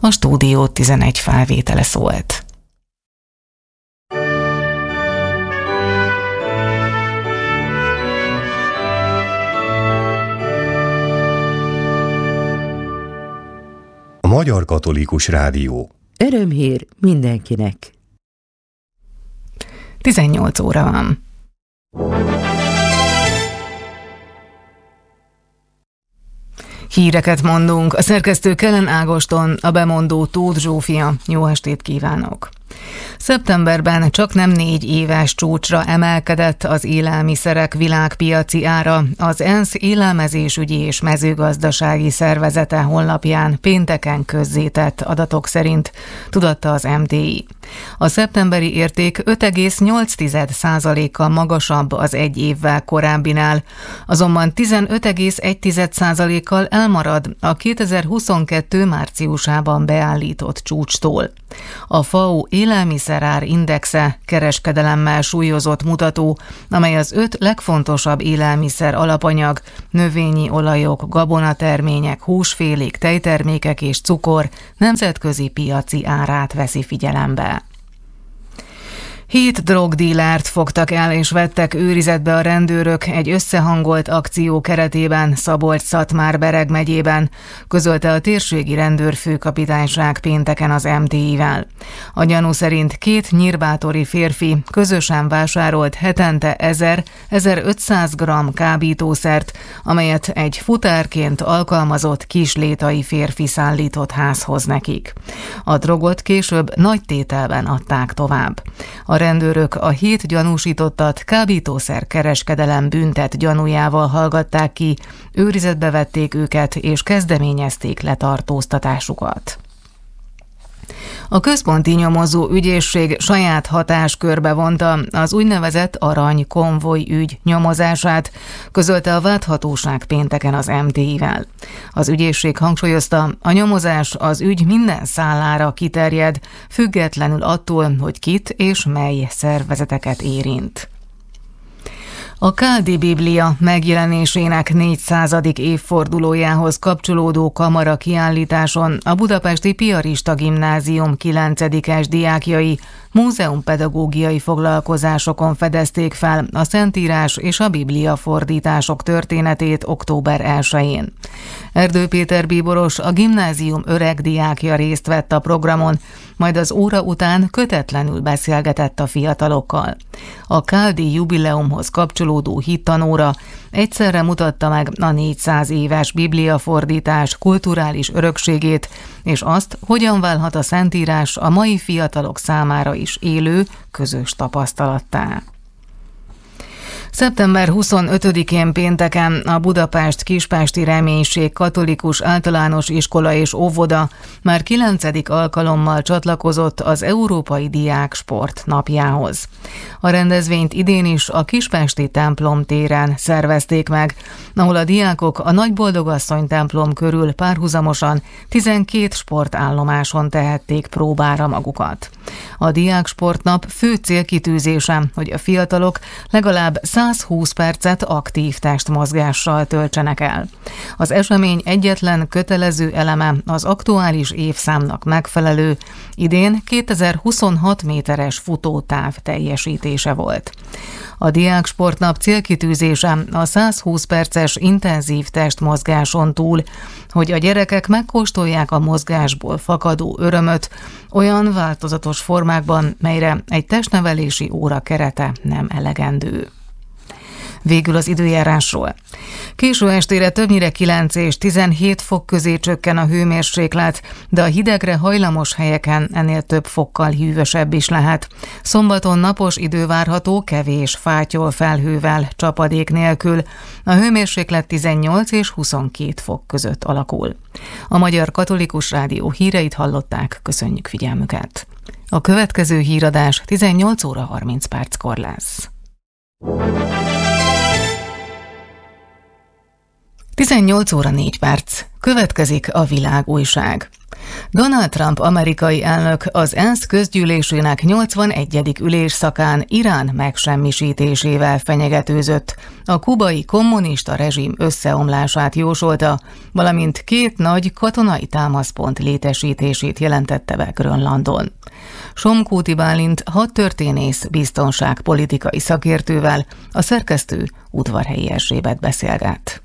A stúdió 11 felvétele szólt. A Magyar Katolikus Rádió. Örömhír mindenkinek. 18 óra van. Híreket mondunk. A szerkesztő Kellen Ágoston, a bemondó Tóth Zsófia. Jó estét kívánok! Szeptemberben csaknem 4 éves csúcsra emelkedett az élelmiszerek világpiaci ára. Az ENSZ élelmezésügyi és mezőgazdasági szervezete honlapján pénteken közzétett adatok szerint, tudatta az MTI. A szeptemberi érték 5,8%-kal magasabb az egy évvel korábbinál, azonban 15,1%-kal elmarad a 2022 márciusában beállított csúcstól. A FAO élelmiszerár indexe kereskedelemmel súlyozott mutató, amely az 5 legfontosabb élelmiszer alapanyag, növényi olajok, gabonatermények, húsfélék, tejtermékek és cukor nemzetközi piaci árát veszi figyelembe. 7 drogdílert fogtak el és vettek őrizetbe a rendőrök egy összehangolt akció keretében Szabolcs-Szatmár-Bereg megyében, közölte a térségi rendőrfőkapitányság pénteken az MTI-vel. A gyanú szerint 2 nyírbátori férfi közösen vásárolt hetente 1000-1500 g kábítószert, amelyet egy futárként alkalmazott kislétai férfi szállított házhoz nekik. A drogot később nagy tételben adták tovább. A rendőrök a 7 gyanúsítottat kábítószer kereskedelem büntet gyanújával hallgatták ki, őrizetbe vették őket és kezdeményezték letartóztatásukat. A központi nyomozó ügyészség saját hatáskörbe vonta az úgynevezett arany-konvoj ügy nyomozását, közölte a vádhatóság pénteken az MTI-vel. Az ügyészség hangsúlyozta, a nyomozás az ügy minden szállára kiterjed, függetlenül attól, hogy kit és mely szervezeteket érint. A Káldi Biblia megjelenésének 400. évfordulójához kapcsolódó kamara kiállításon a budapesti Piarista Gimnázium 9-es diákjai múzeumpedagógiai foglalkozásokon fedezték fel a Szentírás és a Biblia fordítások történetét október 1-én. Erdő Péter bíboros, a gimnázium öreg diákja részt vett a programon, majd az óra után kötetlenül beszélgetett a fiatalokkal. A Káldi jubileumhoz kapcsolódó hittanóra egyszerre mutatta meg a 400 éves bibliafordítás kulturális örökségét, és azt, hogyan válhat a Szentírás a mai fiatalok számára is élő, közös tapasztalattá. Szeptember 25-én pénteken a Budapest-Kispesti Reménység Katolikus Általános Iskola és Óvoda már 9. alkalommal csatlakozott az Európai Diák Sport napjához. A rendezvényt idén is a Kispesti templom téren szervezték meg, ahol a diákok a Nagyboldogasszony templom körül párhuzamosan 12 sportállomáson tehették próbára magukat. A Diák Sportnap fő célkitűzése, hogy a fiatalok legalább 120 percet aktív testmozgással töltsenek el. Az esemény egyetlen kötelező eleme az aktuális évszámnak megfelelő, idén 2026 méteres futótáv teljesítése volt. A Diák Sportnap célkitűzése a 120 perces intenzív testmozgáson túl, hogy a gyerekek megkóstolják a mozgásból fakadó örömöt olyan változatos formákban, melyre egy testnevelési óra kerete nem elegendő. Végül az időjárásról. Késő estére többnyire 9 és 17 fok közé csökken a hőmérséklet, de a hidegre hajlamos helyeken ennél több fokkal hűvösebb is lehet. Szombaton napos idő várható, kevés fátyol felhővel, csapadék nélkül. A hőmérséklet 18 és 22 fok között alakul. A Magyar Katolikus Rádió híreit hallották, köszönjük figyelmüket. A következő híradás 18 óra 30 perckor lesz. 18 óra 4 perc. Következik a világújság. Donald Trump amerikai elnök az ENSZ közgyűlésének 81. ülésszakán Irán megsemmisítésével fenyegetőzött, a kubai kommunista rezsim összeomlását jósolta, valamint 2 nagy katonai támaszpont létesítését jelentette be Grönlandon. Somkúti Bálint hadtörténész biztonságpolitikai szakértővel a szerkesztő Udvarhelyi Erzsébet beszélget.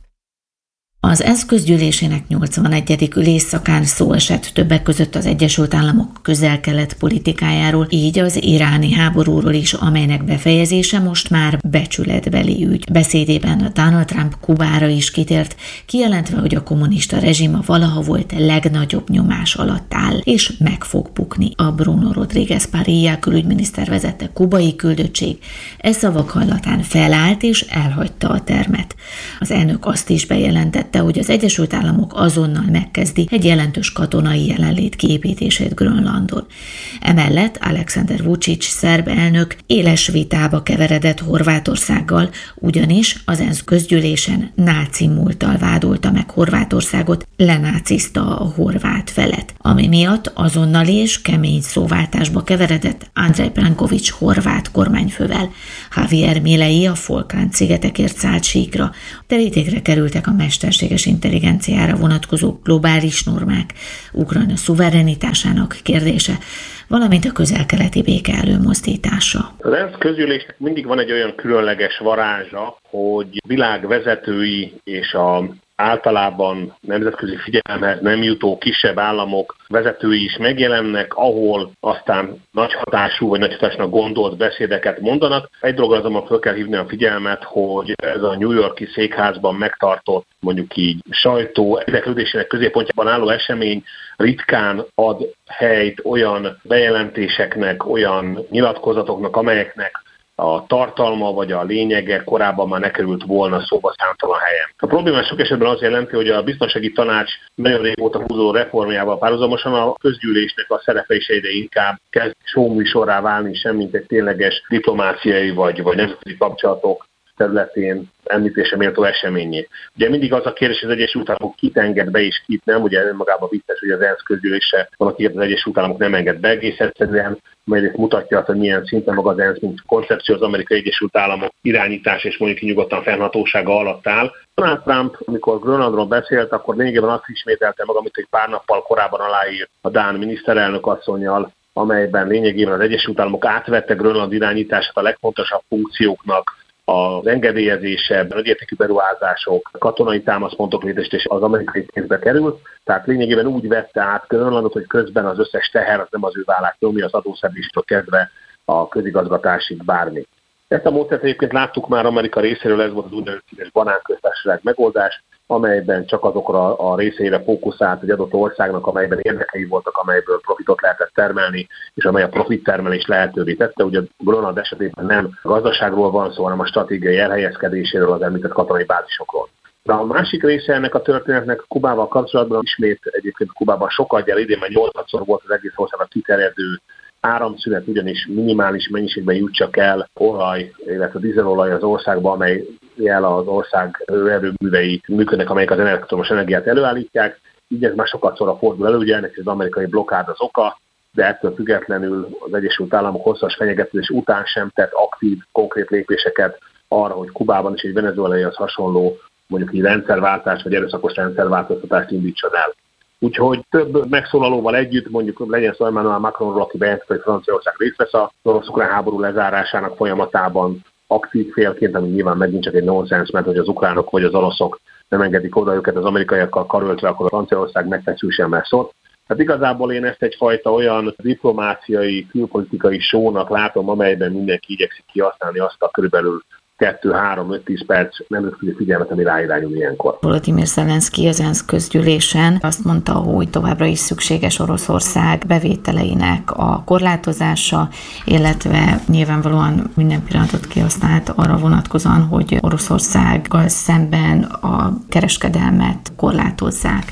Az ENSZ közgyűlésének 81. ülésszakán szó esett többek között az Egyesült Államok közel-kelet politikájáról, így az iráni háborúról is, amelynek befejezése most már becsületbeli ügy. Beszédében Donald Trump Kubára is kitért, kijelentve, hogy a kommunista rezsim a valaha volt legnagyobb nyomás alatt áll, és meg fog bukni. A Bruno Rodríguez Parilla külügyminiszter vezette kubai küldöttség szavak hallatán felállt és elhagyta a termet. Az elnök azt is bejelentette, hogy az Egyesült Államok azonnal megkezdi egy jelentős katonai jelenlét kiépítését Grönlandon. Emellett Alexander Vučić szerb elnök éles vitába keveredett Horvátországgal, ugyanis az ENSZ közgyűlésen náci múlttal vádolta meg Horvátországot, lenácizta a horvát felet, ami miatt azonnali és kemény szóváltásba keveredett Andrej Plenković horvát kormányfővel. Javier Milei a Falkland-szigetekért szállt síkra. Terítékre kerültek a mesterséges intelligenciára vonatkozó globális normák, Ukrajna szuverenitásának kérdése, valamint a közel-keleti béke előmozdítása. Az ENSZ közgyűlésnek mindig van egy olyan különleges varázsa, hogy világvezetői és a általában nemzetközi figyelmhez nem jutó kisebb államok vezetői is megjelennek, ahol aztán nagy hatású vagy nagy hatásnak gondolt beszédeket mondanak. Egy dologra azonban fel kell hívni a figyelmet, hogy ez a New York-i székházban megtartott, mondjuk így sajtó érdeklődésének középpontjában álló esemény ritkán ad helyt olyan bejelentéseknek, olyan nyilatkozatoknak, amelyeknek a tartalma vagy a lényege korábban már ne került volna szóba számtalan helyen. A probléma sok esetben azt jelenti, hogy a biztonsági tanács nagyon régóta húzó reformjával párhuzamosan a közgyűlésnek a szerepe is egyre inkább kezd showműsorrá válni, semmint egy tényleges diplomáciai vagy nemzetközi kapcsolatok területén említése méltó eseményé. Ugye mindig az a kérdés, hogy az Egyesült Államok kit enged be és kit nem, ugye önmagában vicces, hogy az ENSZ közgyűlése van, akiket az Egyesült Államok nem enged be egész egyszerűen, mert mutatja azt, hogy milyen szinten maga az ENSZ, mint koncepció az Amerikai Egyesült Államok irányítás és mondjuk nyugodtan fennhatósága alatt áll. Donald Trump, amikor Grönlandról beszélt, akkor lényegében azt ismételte meg, amit egy pár nappal korábban aláírt a dán miniszterelnök asszonnyal, amelyben lényegében az Egyesült Államok átvette Grönland irányítását a legfontosabb funkcióknak, az engedélyezése, nagyértékű beruházások, katonai támaszpontok létesítése az amerikai pénzbe került, tehát lényegében úgy vette át Grönlandot, hogy közben az összes teher az nem az ő vállát nyomja, az adószedéstől kezdve a közigazgatásig bármi. Ezt a módszert egyébként láttuk már Amerika részéről, ez volt az úgynevezett banánköztársaság megoldás, amelyben csak azokra a részeire fókuszált egy adott országnak, amelyben érdekei voltak, amelyből profitot lehetett termelni, és amely a profittermelés lehetővé tette. Ugye Grönland esetében nem gazdaságról van szó, hanem a stratégiai elhelyezkedéséről, az említett katonai bázisokról. De a másik része ennek a történetnek Kubával kapcsolatban ismét egyébként Kubában sokat gyere, idén már 8-szor volt az egész országban kiterjedő áramszünet, ugyanis minimális mennyiségben jut csak el olaj, illetve dízelolaj az országba, amely az ország erőművei működnek, amelyek az elektromos energiát előállítják. Így ez már sokat szóra fordul elő, ugye ennek az amerikai blokkád az oka, de ettől függetlenül az Egyesült Államok hosszas fenyegetés után sem tett aktív, konkrét lépéseket arra, hogy Kubában is egy venezuelaihoz hasonló, mondjuk egy rendszerváltást vagy erőszakos rendszerváltoztatást indítson el. Úgyhogy több megszólalóval együtt, mondjuk legyen szó Emmanuel Macronról, aki bejelentette, hogy Franciaország részt vesz az orosz-ukrán háború lezárásának folyamatában aktív félként, ami nyilván megint csak egy nonsens, mert hogy az ukránok vagy az oroszok nem engedik oda őket az amerikaiakkal karöltve, akkor a Franciaország megfeszül lesz ott. Tehát igazából én ezt egyfajta olyan diplomáciai, külpolitikai show-nak látom, amelyben mindenki igyekszik kihasználni azt a körülbelül 2-3-5-10 perc nemzetközi figyelmet, ami ráirányul ilyenkor. Volodymyr Zelenszky az ENSZ közgyűlésen azt mondta, hogy továbbra is szükséges Oroszország bevételeinek a korlátozása, illetve nyilvánvalóan minden pillanatot kihasznált arra vonatkozóan, hogy Oroszországgal szemben a kereskedelmet korlátozzák.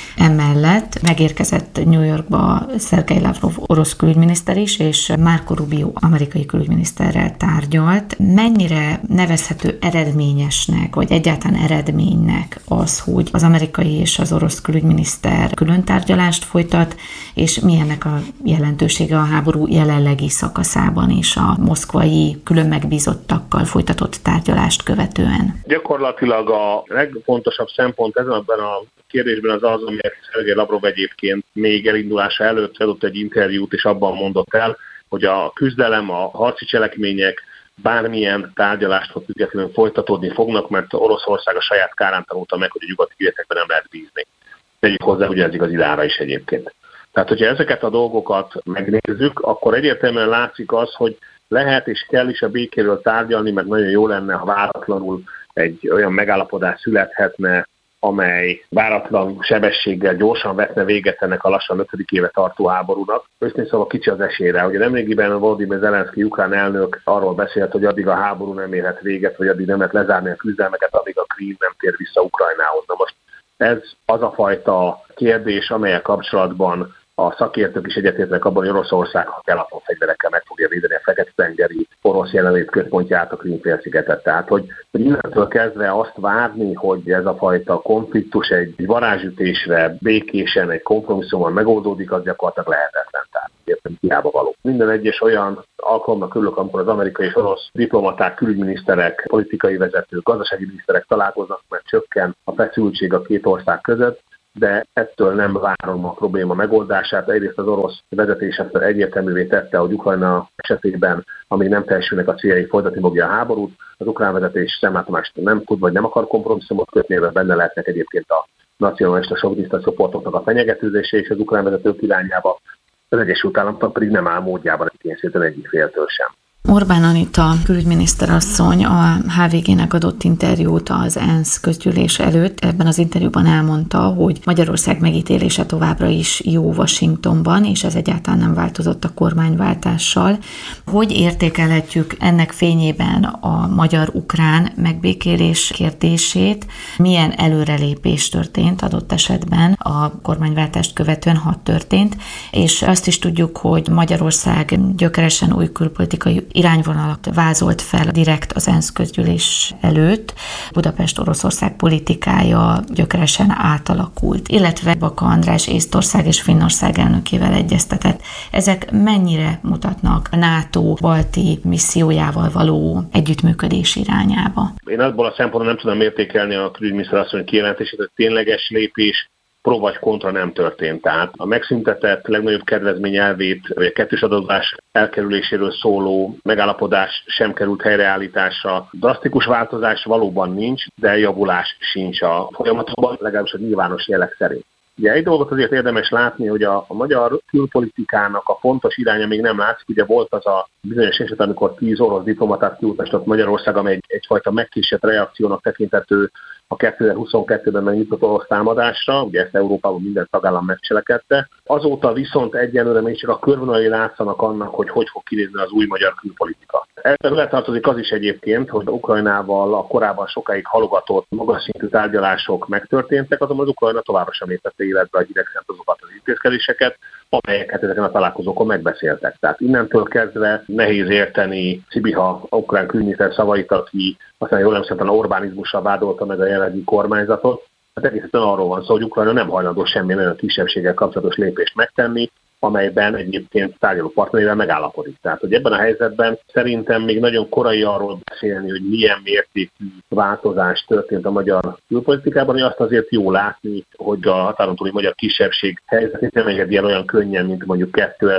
Emellett megérkezett New Yorkba Szergej Lavrov orosz külügyminiszter is, és Marco Rubio amerikai külügyminiszterrel tárgyalt. Mennyire nevezhető eredményesnek, vagy egyáltalán eredménynek az, hogy az amerikai és az orosz külügyminiszter külön tárgyalást folytat, és milyennek a jelentősége a háború jelenlegi szakaszában és a moszkvai külön megbízottakkal folytatott tárgyalást követően? Gyakorlatilag a legfontosabb szempont ebben a kérdésben az, amelyet Szergej Lavrov egyébként még elindulása előtt adott egy interjút, és abban mondott el, hogy a küzdelem, a harci cselekmények bármilyen tárgyalástól függetlenül folytatódni fognak, mert Oroszország a saját kárán tanulta meg, hogy a nyugati ígéretekben nem lehet bízni. Tegyük hozzá, ugye ez igaz idára is egyébként. Tehát, hogyha ezeket a dolgokat megnézzük, akkor egyértelműen látszik az, hogy lehet és kell is a békéről tárgyalni, mert nagyon jó lenne, ha váratlanul egy olyan megállapodás születhetne, amely váratlan sebességgel gyorsan vetne véget ennek a lassan 5. éve tartó háborúnak. Őszintén szóval kicsi az esélyre. Ugye nemrégiben Volodymyr Zelenszkij ukrán elnök arról beszélt, hogy addig a háború nem érhet véget, vagy addig nem lehet lezárni a küzdelmeket, addig a Krím nem tér vissza Ukrajnához. Na most ez az a fajta kérdés, amelyek kapcsolatban a szakértők is egyetértnek abban, hogy Oroszország, ha kell, atomfegyverekkel meg fogja védeni a Fekete-tengeri orosz jelenlét központját, a Krím-félszigetet. Tehát, hogy innentől kezdve azt várni, hogy ez a fajta konfliktus egy varázsütésre, békésen, egy kompromisszumon megoldódik, az gyakorlatilag lehetetlen. Tehát értem, hiába való. Minden egyes olyan alkalomnak örülök, amikor az amerikai és orosz diplomaták, külügyminiszterek, politikai vezetők, gazdasági miniszterek találkoznak, mert csökken a feszültség a két ország között, de ettől nem várom a probléma megoldását. Egyrészt az orosz vezetés ezt egyértelművé tette, hogy Ukrajna esetében, amíg nem teljesülnek a céljai, folytatni fogja a háborút. Az ukrán vezetés szemlátomást nem tud, vagy nem akar kompromisszumot kötni, mert benne lehetnek egyébként a nacionalista soviniszta csoportoknak a fenyegetőzése és az ukrán vezetők irányába. Az Egyesült Államoknak pedig nem áll módjában kényszeríteni egyik féltől sem. Orbán Anita külügyminiszterasszony a HVG-nek adott interjút az ENSZ közgyűlés előtt. Ebben az interjúban elmondta, hogy Magyarország megítélése továbbra is jó Washingtonban, és ez egyáltalán nem változott a kormányváltással. Hogy értékelhetjük ennek fényében a magyar-ukrán megbékélés kérdését? Milyen előrelépés történt adott esetben a kormányváltást követően, ha történt? És azt is tudjuk, hogy Magyarország gyökeresen új külpolitikai irányvonalat vázolt fel direkt az ENSZ közgyűlés előtt. Budapest-Oroszország politikája gyökeresen átalakult, illetve Baka András Észtország és Finnország elnökével egyeztetett. Ezek mennyire mutatnak a NATO balti missziójával való együttműködés irányába? Én abból a szempontból nem tudom értékelni a külügyminiszter asszony kijelentését, hogy tényleges lépés pro vagy kontra nem történt. Tehát a megszüntetett legnagyobb kedvezmény elvét, vagy a kettős adózás elkerüléséről szóló megállapodás sem került helyreállításra. Drasztikus változás valóban nincs, de javulás sincs a folyamatban, legalábbis a nyilvános jelek szerint. Ugye egy dolgot azért érdemes látni, hogy a magyar külpolitikának a pontos iránya még nem látszik. Ugye volt az a bizonyos eset, amikor 10 orosz diplomatát kiutasított Magyarország, amely egyfajta megkésett reakciónak tekintető a 2022-ben megnyitott orosz támadásra, ugye ezt Európában minden tagállam megcselekedte. Azóta viszont egyenlőre még csak a körvonalai látszanak annak, hogy fog kinézni az új magyar külpolitika. Ebben beletartozik az is egyébként, hogy Ukrajnával a korábban sokáig halogatott magas szintű tárgyalások megtörténtek, azonban az Ukrajna továbbra sem léptette életbe a hírek szerint azokat az intézkedéseket, amelyeket ezeken a találkozókon megbeszéltek. Tehát innentől kezdve nehéz érteni Szibiha ukrán külügyminiszter szavait, aki aztán jól emlékszem, Orbánizmussal vádolta meg a jelenlegi kormányzatot. Hát egészen arról van szó, hogy Ukrajna nem hajlandó semmilyen olyan kisebbséggel kapcsolatos lépést megtenni, amelyben egyébként tárgyaló partnerével megállapodik. Tehát, hogy ebben a helyzetben szerintem még nagyon korai arról beszélni, hogy milyen mértékű változás történt a magyar külpolitikában, hogy azt azért jó látni, hogy a határon túli magyar kisebbség helyzetét nem engedi el olyan könnyen, mint mondjuk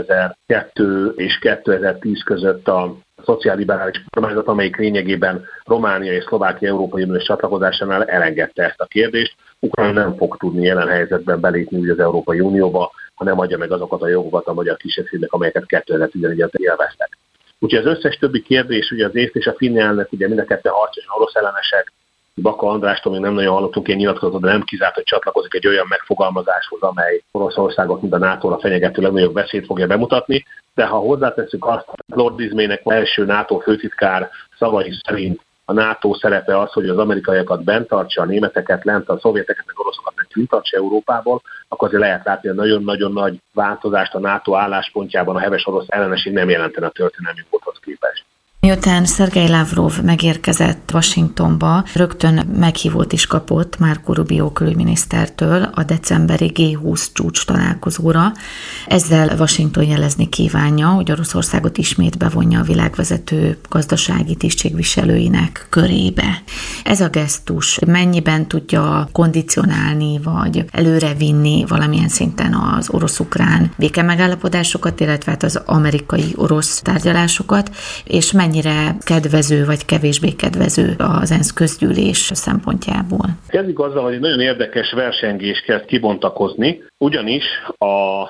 2002 és 2010 között a szociálliberális kormányzat, amelyik lényegében Románia és Szlovákia Európai Uniós csatlakozásánál elengedte ezt a kérdést. Ukrajna nem fog tudni jelen helyzetben belépni az Európai Unióba, ha nem adja meg azokat a jogokat a magyar kisebbségnek, amelyeket 2011-ben élveztek. Úgyhogy az összes többi kérdés, ugye az észt és a finn elnök, ugye mind a ketten harcosan orosz ellenesek, Baka Andrástól még nem nagyon hallottunk ilyen nyilatkozatot, de nem kizárt, hogy csatlakozik egy olyan megfogalmazáshoz, amely Oroszországot, mint a NATO-ra fenyegető legnagyobb veszélyt fogja bemutatni. De ha hozzátesszük azt, Lord Dismaynek első NATO főtitkár szavai szerint a NATO szerepe az, hogy az amerikaiakat bent tartsa, a németeket lent, a szovjeteket, meg oroszokat meg kint tartsa Európából, akkor azért lehet látni, hogy nagyon-nagyon nagy változást a NATO álláspontjában a heves orosz ellenesség nem jelentene a történelmi múlthoz képest. Miután Szergej Lavrov megérkezett Washingtonba, rögtön meghívót is kapott Marco Rubio külügyminisztertől a decemberi G20 csúcs találkozóra. Ezzel Washington jelezni kívánja, hogy Oroszországot ismét bevonja a világvezető gazdasági tisztségviselőinek körébe. Ez a gesztus mennyiben tudja kondicionálni vagy előrevinni valamilyen szinten az orosz-ukrán békemegállapodásokat, illetve az amerikai-orosz tárgyalásokat, és mennyire kedvező vagy kevésbé kedvező az ENSZ közgyűlés szempontjából? Kezdjük azzal, hogy egy nagyon érdekes versengés kezd kibontakozni, ugyanis a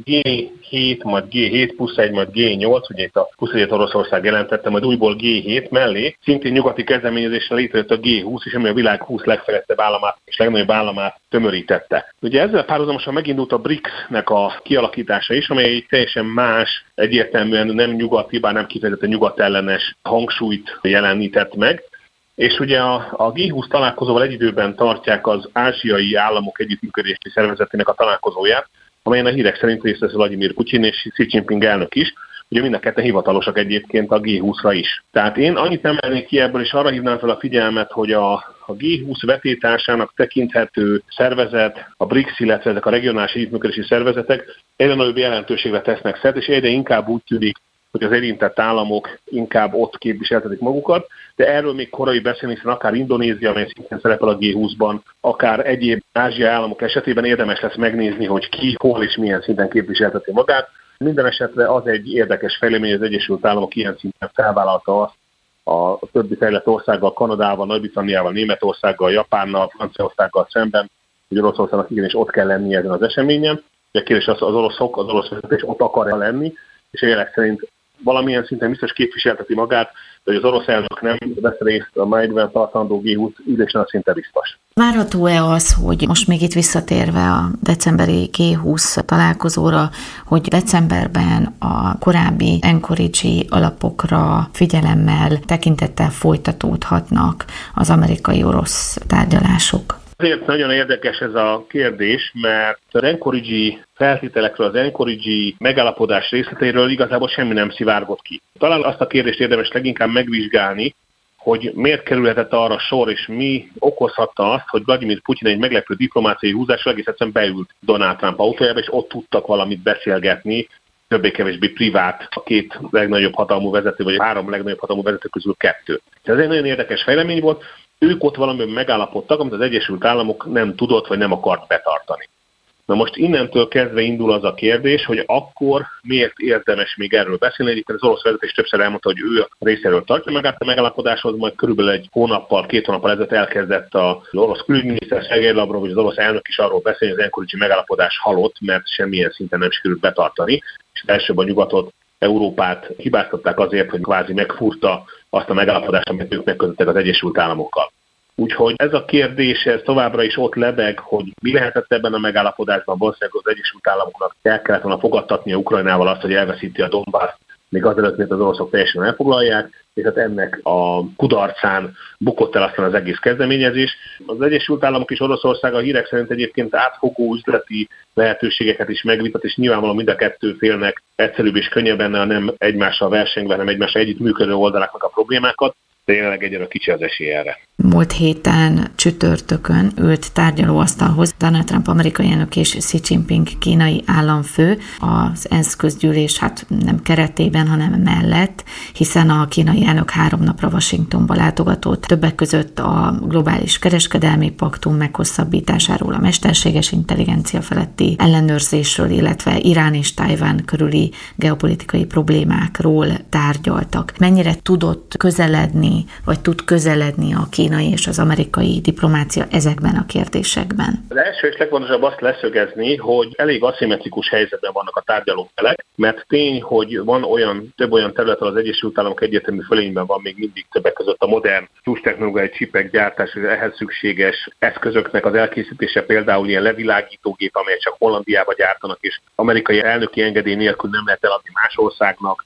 G7, majd G7 plusz 1, majd G8, ugye itt a 21 Oroszország jelentette, majd újból G7 mellé, szintén nyugati kezdeményezésre létrejött a G20, és ami a világ 20 legfejlettebb államát és legnagyobb államát tömörítette. Ugye ezzel párhuzamosan megindult a BRICS-nek a kialakítása is, amely egy teljesen más, egyértelműen nem nyugati, bár nem kifejezetten nyugatellenes hangsúlyt jelenített meg. És ugye a G20 találkozóval egy időben tartják az ázsiai államok együttműködési szervezetének a találkozóját, amelyen a hírek szerint részt vesz Vladimir Putyin és Xi Jinping elnök is, ugye mind a ketten hivatalosak egyébként a G20-ra is. Tehát én annyit emelnék ki ebből, és arra hívnám fel a figyelmet, hogy a G20 vetétársának tekinthető szervezet, a BRICS, illetve ezek a regionális együttműködési szervezetek egyre nagyobb jelentőségre tesznek szert, és egyre inkább úgy tűnik, hogy az érintett államok inkább ott képviseltetik magukat, de erről még korai beszélni, hiszen akár Indonézia, amely szintén szerepel a G20-ban, akár egyéb ázsiai államok esetében érdemes lesz megnézni, hogy ki, hol és milyen szinten képviselteti magát. Minden esetre az egy érdekes fejlemény, hogy az Egyesült Államok ilyen szinten felvállalta azt a többi fejlett országgal, Kanadával, Nagy-Britanniával, Németországgal, Japánnal, Franciaországgal szemben, hogy Oroszországnak igenis ott kell lenni ezen az eseményen. A kérdés az orosz vezetés ott akar lenni, és a jelek szerint valamilyen szinten biztos képviselteti magát, de hogy az orosz elnök nem vesz részt a májusban tartandó G20 ülésen, az szinte biztos. Várható-e az, hogy most még itt visszatérve a decemberi G20 találkozóra, hogy decemberben a korábbi Anchorage-i alapokra figyelemmel, tekintettel folytatódhatnak az amerikai-orosz tárgyalások? Azért nagyon érdekes ez a kérdés, mert az Anchorage-i feltételekről, az Anchorage-i megállapodás részleteiről igazából semmi nem szivárgott ki. Talán azt a kérdést érdemes leginkább megvizsgálni, hogy miért kerülhetett arra sor, és mi okozhatta azt, hogy Vladimir Putyin egy meglepő diplomáciai húzással egész egyszerűen beült Donald Trump autójába, és ott tudtak valamit beszélgetni, többé-kevésbé privát, a két legnagyobb hatalmú vezető, vagy a három legnagyobb hatalmú vezető közül kettő. Ez egy nagyon érdekes fejlemény volt. Ők ott valamiben megállapodtak, amit az Egyesült Államok nem tudott, vagy nem akart betartani. Na most innentől kezdve indul az a kérdés, hogy akkor miért érdemes még erről beszélni. Egyébként az orosz vezetés többször elmondta, hogy ő a részéről tartja magát a megállapodáshoz, majd körülbelül egy hónappal, 2 hónappal ezelőtt elkezdett az orosz külügyminiszter Szergej Lavrov, vagy az orosz elnök is arról beszélni, hogy az Anchorage megállapodás halott, mert semmilyen szinten nem sikerült betartani, és elsőbb a nyugatot, Európát hibáztatták azért, hogy kvázi megfúrta azt a megállapodást, amit ők megkötöttek az Egyesült Államokkal. Úgyhogy ez a kérdés ez továbbra is ott lebeg, hogy mi lehetett ebben a megállapodásban. Valószínűleg az Egyesült Államoknak el kellett volna fogadtatnia Ukrajnával azt, hogy elveszíti a Donbaszt, még azelőtt, mint az oroszok teljesen elfoglalják, és hát ennek a kudarcán bukott el aztán az egész kezdeményezés. Az Egyesült Államok és Oroszország a hírek szerint egyébként átfogó üzleti lehetőségeket is megvitat, és nyilvánvalóan mind a kettő félnek egyszerűbb és könnyebb lenne, nem egymással versengve, hanem egymással együtt működő oldaláknak a problémákat, de jelenleg egyre kicsi az esély erre. Múlt héten csütörtökön ült tárgyalóasztalhoz Donald Trump amerikai elnök és Xi Jinping kínai államfő az ENSZ közgyűlés nem keretében, hanem mellett, hiszen a kínai elnök 3 napra Washingtonba látogatott, többek között a globális kereskedelmi paktum meghosszabbításáról, a mesterséges intelligencia feletti ellenőrzésről, illetve Irán és Tajván körüli geopolitikai problémákról tárgyaltak. Mennyire tudott közeledni, vagy tud közeledni a kínai és az amerikai diplomácia ezekben a kérdésekben? Az első és legfontosabb azt leszögezni, hogy elég aszimmetrikus helyzetben vannak a tárgyalófelek, mert tény, hogy van több olyan terület, ahol az Egyesült Államok egyértelmű fölényben van még mindig többek között a modern csúcstechnológiai csipek gyártása, és ehhez szükséges eszközöknek az elkészítése, például ilyen levilágítógép, amelyet csak Hollandiába gyártanak, és amerikai elnöki engedély nélkül nem lehet eladni más országnak.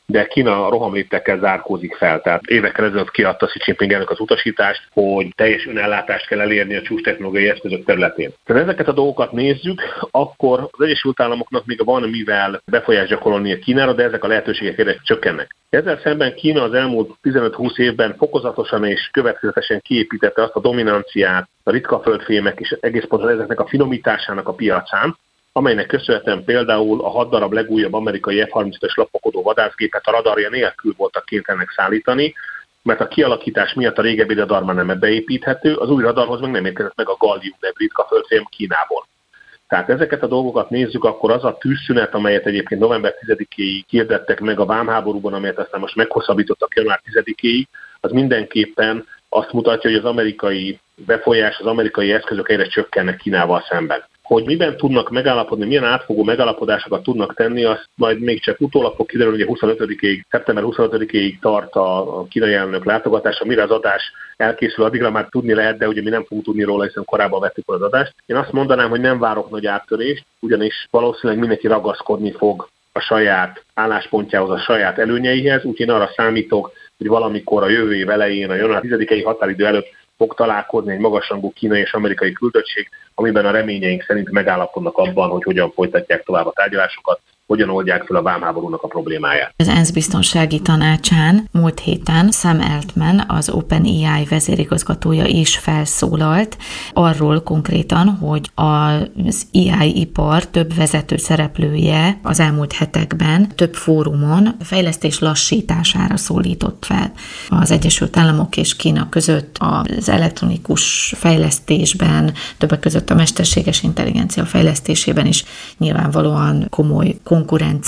de Kína rohamléptekkel zárkózik fel. Tehát évekkel ezelőtt kiadta Xi Jinping elnök az utasítást, hogy teljes önellátást kell elérni a csúcstechnológiai eszközök területén. Tehát ezeket a dolgokat nézzük, akkor az Egyesült Államoknak még van mivel befolyást gyakorolni a Kínára, de ezek a lehetőségek egyre csökkennek. Ezzel szemben Kína az elmúlt 15-20 évben fokozatosan és következetesen kiépítette azt a dominanciát a ritka földfémek és egész pontosan ezeknek a finomításának a piacán, amelynek köszönhetően például a 6 darab legújabb amerikai F-35-ös lopakodó vadászgépet a radarja nélkül voltak kénytelenek szállítani, mert a kialakítás miatt a régebbi radar már nem beépíthető, az új radarhoz meg nem érkezett meg a gallium nevű ritka földfém Kínából. Tehát ezeket a dolgokat nézzük, akkor az a tűzszünet, amelyet egyébként november 10-éig hirdettek meg a vámháborúban, amelyet aztán most meghosszabbítottak január 10-éig, az mindenképpen azt mutatja, hogy az amerikai befolyás, az amerikai eszközök egyre csökkennek Kínával szemben. Hogy miben tudnak megállapodni, milyen átfogó megállapodásokat tudnak tenni, azt majd még csak utólag fog kiderülni, hogy szeptember 25-ig tart a kínai elnök látogatása, mire az adás elkészül, addigra már tudni lehet, de ugye mi nem fogunk tudni róla, hiszen korábban vettük az adást. Én azt mondanám, hogy nem várok nagy áttörést, ugyanis valószínűleg mindenki ragaszkodni fog a saját álláspontjához, a saját előnyeihez, úgyhogy én arra számítok, hogy valamikor a jövő év elején, a január 10-i határidő előtt fog találkozni egy magasrangú kínai és amerikai küldöttség, amiben a reményeink szerint megállapodnak abban, hogy hogyan folytatják tovább a tárgyalásokat, hogyan oldják fel a vámháborúnak a problémáját. Az ENSZ biztonsági tanácsán múlt héten Sam Altman, az OpenAI vezérigazgatója is felszólalt arról konkrétan, hogy az AI-ipar több vezető szereplője az elmúlt hetekben több fórumon fejlesztés lassítására szólított fel. Az Egyesült Államok és Kína között az elektronikus fejlesztésben, többek között a mesterséges intelligencia fejlesztésében is nyilvánvalóan komoly konkurencia